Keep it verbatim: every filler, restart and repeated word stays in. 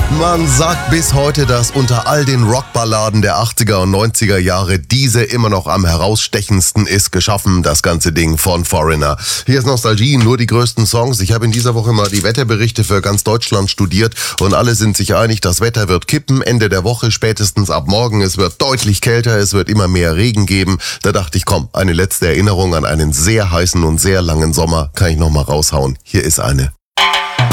Man sagt bis heute, dass unter all den Rockballaden der achtziger und neunziger Jahre diese immer noch am herausstechendsten ist. Geschaffen, das ganze Ding von Foreigner. Hier ist Nostalgie, nur die größten Songs. Ich habe in dieser Woche mal die Wetterberichte für ganz Deutschland studiert und alle sind sich einig, das Wetter wird kippen. Ende der Woche, spätestens ab morgen. Es wird deutlich kälter, es wird immer mehr Regen geben. Da dachte ich, komm, eine letzte Erinnerung an einen sehr heißen und sehr langen Sommer kann ich noch mal raushauen. Hier ist eine.